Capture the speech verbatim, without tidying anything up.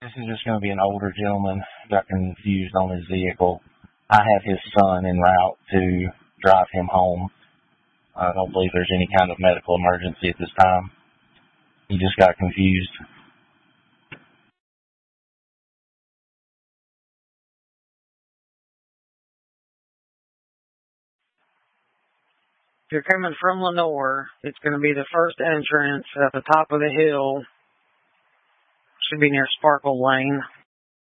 This is just going to be an older gentleman. Got confused on his vehicle. I have his son en route to drive him home. I don't believe there's any kind of medical emergency at this time. He just got confused. If you're coming from Lenoir, it's going to be the first entrance at the top of the hill. Should be near Sparkle Lane.